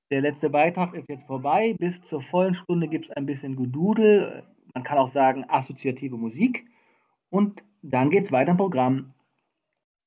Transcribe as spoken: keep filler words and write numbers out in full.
Der letzte Beitrag ist jetzt vorbei. Bis zur vollen Stunde gibt es ein bisschen Gedudel. Man kann auch sagen assoziative Musik. Und dann geht es weiter im Programm.